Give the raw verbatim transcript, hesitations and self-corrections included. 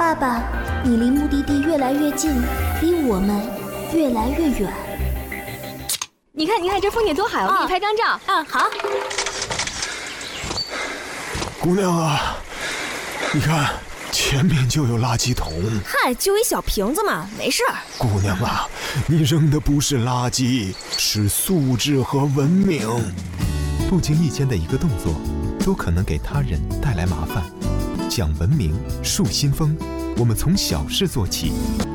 爸爸，你离目的地越来越近，离我们越来越远。 你看，你看这风景多好，我给你拍张照。 啊，好。 姑娘啊，你看前面就有垃圾桶。 嗨，就一小瓶子嘛，没事儿。 姑娘啊，你扔的不是垃圾，是素质和文明。 不经意间的一个动作，都可能给他人带来麻烦。讲文明，树新风，我们从小事做起，